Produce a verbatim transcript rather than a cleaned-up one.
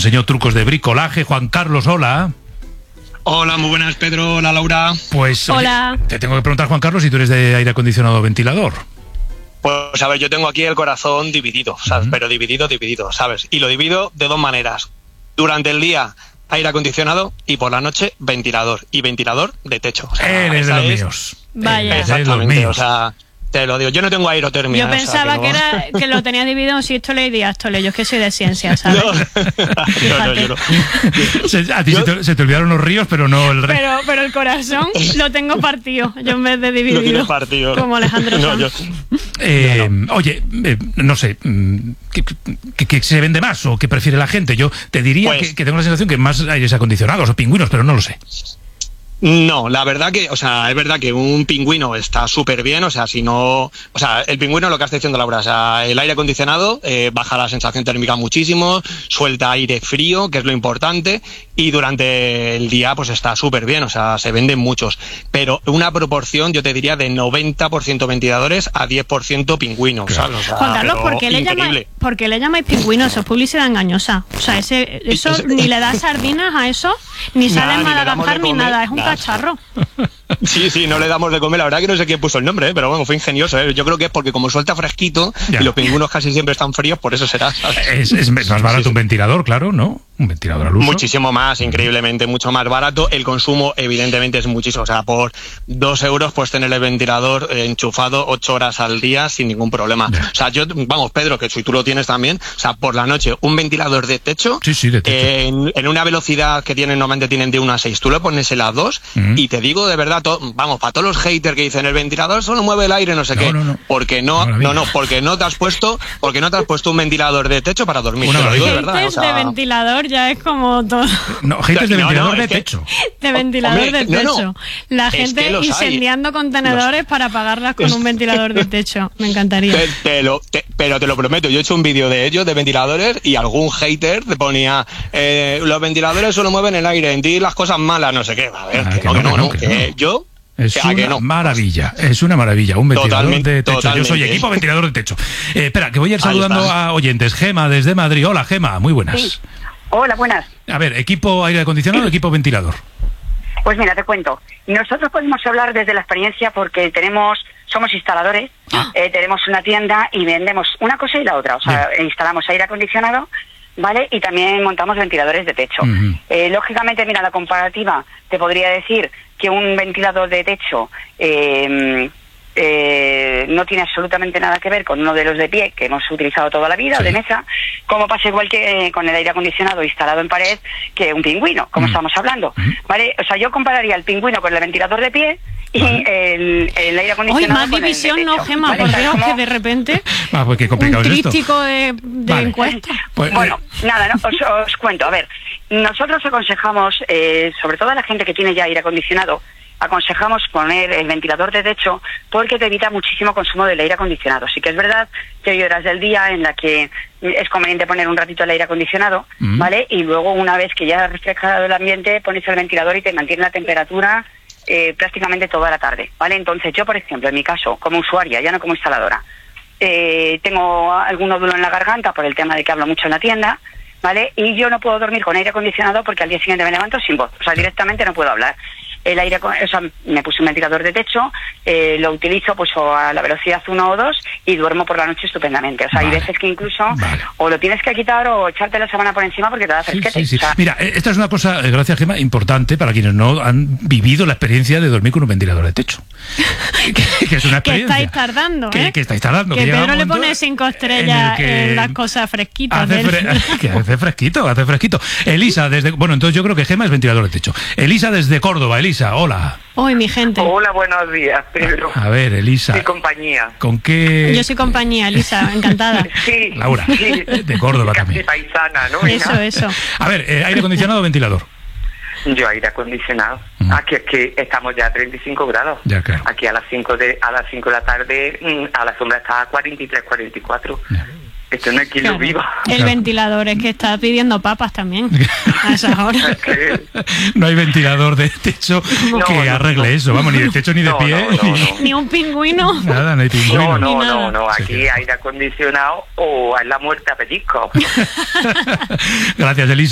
enseñó trucos de bricolaje. Juan Carlos, hola. Hola, muy buenas, Pedro. Hola, Laura. Pues hola. Oye, te tengo que preguntar, Juan Carlos, si tú eres de aire acondicionado o ventilador. Pues a ver, yo tengo aquí el corazón dividido, ¿sabes? Uh-huh. Pero dividido, dividido, ¿sabes? Y lo divido de dos maneras. Durante el día, aire acondicionado, y por la noche, ventilador. Y ventilador de techo. O sea, Eres de los es... míos. Vaya. Exactamente, de los míos. O sea... Te lo digo, yo no tengo aerotermia. Yo pensaba o sea, que, no... que era que lo tenía dividido en sístole y diástole. Yo es que soy de ciencia, ¿sabes? No, no, no, yo no. Se, a ti yo... se, te, se te olvidaron los ríos, pero no el resto. Pero, pero el corazón lo tengo partido, yo en vez de dividido. Lo tienes partido. Como Alejandro no, Sanz. Yo... Eh, no, no. Oye, eh, no sé, ¿qué, qué, ¿qué se vende más o qué prefiere la gente? Yo te diría pues... que, que tengo la sensación que más aires acondicionados o pingüinos, pero no lo sé. No, la verdad que, o sea, es verdad que un pingüino está súper bien, o sea, si no, o sea, el pingüino, lo que está diciendo Laura, o sea, el aire acondicionado eh, baja la sensación térmica muchísimo, suelta aire frío, que es lo importante, y durante el día pues está súper bien, o sea, se venden muchos, pero una proporción, yo te diría, de noventa por ciento ventiladores a diez por ciento pingüinos, ¿sabes? O sea, Juan Carlos, ¿por qué, le llamáis, ¿por qué le llamáis pingüinos? Eso es publicidad engañosa. O sea, ese, eso ni le das sardinas a eso, ni sale en Madagascar ni nada, es un nada. Cacharro. Sí, sí, no le damos de comer. La verdad que no sé quién puso el nombre, ¿eh? Pero bueno, fue ingenioso, ¿eh? Yo creo que es porque como suelta fresquito ya. Y los pingüinos casi siempre están fríos, por eso será, ¿sabes? Es, es más barato sí, sí. un ventilador, claro, ¿no? Un ventilador al uso. Muchísimo más, increíblemente, mucho más barato. El consumo, evidentemente, es muchísimo. O sea, por dos euros puedes tener el ventilador enchufado ocho horas al día sin ningún problema. Ya. O sea, yo, vamos, Pedro, que si tú lo tienes también, o sea, por la noche, un ventilador de techo, sí, sí, de techo. Eh, en, en una velocidad que tienen, normalmente tienen de una a seis, tú le pones en las dos, uh-huh. y te digo de verdad, to, vamos, para todos los haters que dicen el ventilador solo mueve el aire, no sé no, qué, no, no. porque no, no, no, no, porque no te has puesto, porque no te has puesto un ventilador de techo para dormir. Te lo digo de verdad. Haters o sea... de ventilador ya es como todo. No, haters de ventilador no, no, de que... techo. De ventilador Hombre, de techo. No, no. La gente es incendiando hay. contenedores los... para apagarlas con un ventilador de techo. Me encantaría. Te, te lo, te, pero te lo prometo, yo he hecho un vídeo de ellos, de ventiladores, y algún hater te ponía eh, los ventiladores solo mueven el aire, en ti las cosas malas, no sé qué. A ver, ah, que, que no, que no, no, que, que no. yo... Es una que no. maravilla, es una maravilla, un ventilador totalmente, de techo. Totalmente. Yo soy equipo ventilador de techo. Eh, espera, que voy a ir saludando a oyentes. Gema, desde Madrid. Hola, Gema, muy buenas. Sí. Hola, buenas. A ver, ¿equipo aire acondicionado o equipo ventilador? Pues mira, te cuento. Nosotros podemos hablar desde la experiencia porque tenemos, somos instaladores, ah. eh, tenemos una tienda y vendemos una cosa y la otra. O sea, Bien. instalamos aire acondicionado, ¿vale? Y también montamos ventiladores de techo. Uh-huh. Eh, lógicamente, mira, la comparativa, te podría decir que un ventilador de techo eh, eh, no tiene absolutamente nada que ver con uno de los de pie que hemos utilizado toda la vida, sí. o de mesa, como pasa igual que eh, con el aire acondicionado instalado en pared que un pingüino, como uh-huh. estamos hablando. Uh-huh. ¿Vale? O sea, yo compararía el pingüino con el ventilador de pie y uh-huh. el, el aire acondicionado. Hoy más con división, el de techo, no, Gema, ¿vale? por Dios, como... que de repente ah, pues qué complicado un es esto. tríptico de, de vale. encuesta. Pues, bueno, eh... nada, no, os, os cuento. A ver, nosotros aconsejamos, eh, sobre todo a la gente que tiene ya aire acondicionado, aconsejamos poner el ventilador de techo porque te evita muchísimo consumo del aire acondicionado. Sí que es verdad que hay horas del día en la que es conveniente poner un ratito el aire acondicionado, mm. ¿vale? Y luego, una vez que ya ha refrescado el ambiente, pones el ventilador y te mantiene la temperatura eh, prácticamente toda la tarde, ¿vale? Entonces yo, por ejemplo, en mi caso, como usuaria, ya no como instaladora, eh, tengo algún nódulo en la garganta por el tema de que hablo mucho en la tienda, ¿vale? Y yo no puedo dormir con aire acondicionado porque al día siguiente me levanto sin voz, o sea, directamente no puedo hablar. El aire, o sea, me puse un ventilador de techo, eh, lo utilizo pues o a la velocidad uno o dos y duermo por la noche estupendamente. O sea, vale. hay veces que incluso vale. o lo tienes que quitar o echarte la sábana por encima porque te da fresquete. Sí, sí, sí. O sea, mira, esta es una cosa, gracias Gema, importante para quienes no han vivido la experiencia de dormir con un ventilador de techo. que, que es una experiencia. Que estáis tardando, ¿eh? Que, que estáis tardando. Que, que Pedro le pone cinco estrellas en, que en las cosas fresquitas. Hace, fre que hace fresquito, hace fresquito. Elisa, desde... Bueno, entonces yo creo que Gema es ventilador de techo. Elisa desde Córdoba. Elisa, hola. Hoy mi gente. Hola, buenos días, Pedro. A ver, Elisa. Mi compañía. ¿Con qué...? Yo soy compañía, Elisa, encantada. Sí. Laura, sí. de Córdoba Casi también. paisana, ¿no? Eso, eso. A ver, eh, ¿aire acondicionado o ventilador? Yo aire acondicionado. Mm. Aquí es que estamos ya a treinta y cinco grados. Ya, claro. Aquí a las cinco de a las cinco de la tarde a la sombra está a cuarenta y tres, cuarenta y cuatro. Ya. Esto no es quien claro. lo viva. El claro. ventilador es que está pidiendo papas también a esas horas. No hay ventilador de techo no, que no, arregle no. eso, vamos, ni de techo ni de no, pie. No, no, ni... no. ni un pingüino. Nada, no hay pingüino. No, no, no, no. Aquí sí, aire acondicionado o es la muerte a pellizco. Gracias, Elisa.